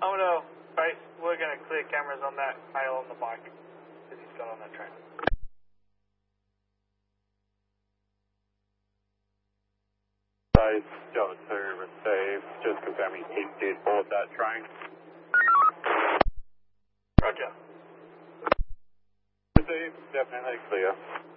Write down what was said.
We're gonna clear cameras on that male on the bike that he's got on that train. Base Delta 2 received, just confirming he did board that train. Roger. Received, definitely clear.